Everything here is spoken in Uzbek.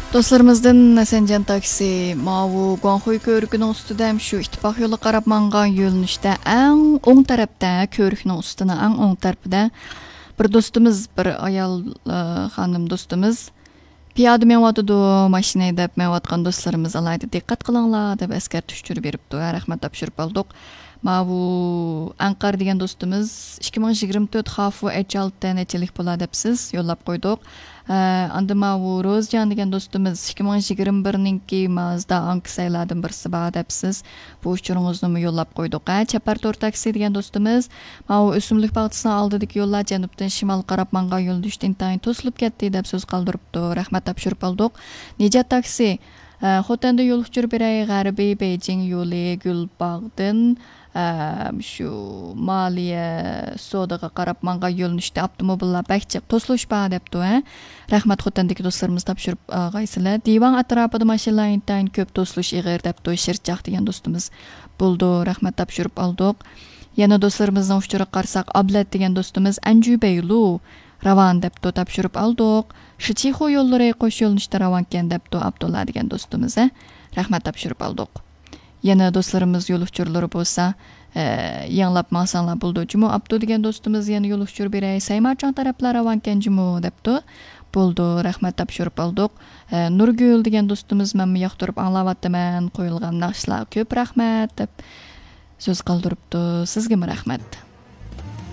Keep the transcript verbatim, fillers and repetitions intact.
Dostlarımızdan Nasencan taksi, mavu Guanghui körükünün üstüdəm şu ittifaq yolu qarab manğan yolunuşda ən oң tərəfdə körükünün üstünə ən oң tərəfdə bir dostumuz, bir ayal xanım dostumuz piyada mevatıdı, maşinayı dep mevatqan dostlarımız alaydı. Diqqat qılыңlar deb əskər düşürüb beribdi. Rəhmət tapşırıb aldıq. Mavu Ankar degan dostumuz ikki ming yigirma to'rt xavfi H olti nechilik bo'ladi deb siz yo'llab qo'ydik. Anda mavu Rozjan degan dostumuz ikki ming yigirma birninki Mazda ankisaylardan birisi bor deb siz bu uchuringizni yo'llab qo'ydik. Chapar to'rt taksi degan dostumuz mavu o'simlik bog'chisining oldidagi yo'llar janubdan shimol qarab mangan yo'l düşdün tayin to'silib ketdi deb so'z qoldiribdi. Rahmat topshirib oldik. Nejat taksi Xotanda yo'l uçurib beray g'arbiy Beijing yo'li Gulbog'dan şu maliye sodaga qarab mangan yo'linishda avtomobillar bakchiq to'silish bor debdi. Rahmat Xotandagi do'stlarimiz topshirib g'aysizlar. Divan atrofida mashinalar intayin ko'p to'silish ig'ir debdi. Shirchaq degan do'stimiz bo'ldi. Rahmat topshirib oldik. Yana do'stlarimizning uchura qarsak Ablat degan do'stimiz Anjubeylu Ravan debdi topshirib oldik. Shichiho yo'llari qo'sh yo'linishda ravankan debdi Abdullah degan do'stimiz. Rahmat topshirib oldik. Yana do'stlarimiz yo'l uchurlari bo'lsa, yanglab maqsanlar bo'ldi. Jumo Abdu degan do'stimiz yana yo'l uchur beray. Saymarjon taraflar ravankan jumo debdi. Bo'ldi. Rahmat topshirib oldik. Nurgul degan do'stimiz men yoqtirib anglayapman. Qo'yilgan naqshlar ko'p rahmat deb so'z qoldiribdi. Sizga rahmat.